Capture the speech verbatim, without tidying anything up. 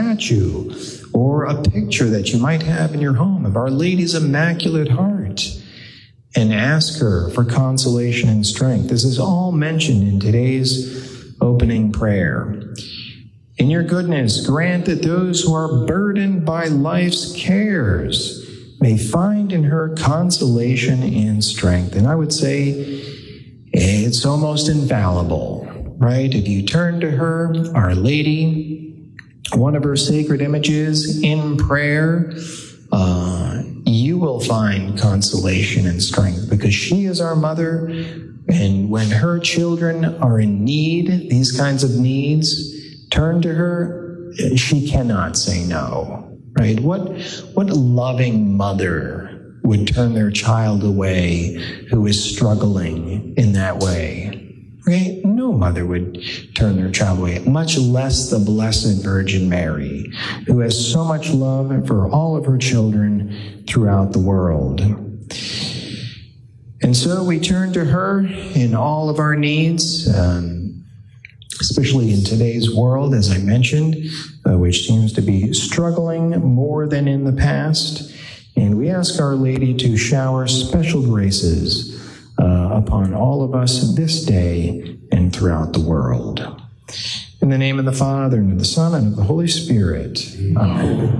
statue or a picture that you might have in your home of Our Lady's Immaculate Heart and ask her for consolation and strength. This is all mentioned in today's opening prayer. In your goodness, grant that those who are burdened by life's cares may find in her consolation and strength. And I would say it's almost infallible, right? If you turn to her, Our Lady, one of her sacred images, in prayer, uh, you will find consolation and strength because she is our mother. And when her children are in need, these kinds of needs, turn to her, she cannot say no, right? What, what loving mother would turn their child away who is struggling in that way? Right? No mother would turn their child away, much less the Blessed Virgin Mary, who has so much love for all of her children throughout the world. And so we turn to her in all of our needs, um, especially in today's world, as I mentioned, uh, which seems to be struggling more than in the past. And we ask Our Lady to shower special graces uh, upon all of us this day and throughout the world. In the name of the Father, and of the Son, and of the Holy Spirit. Amen.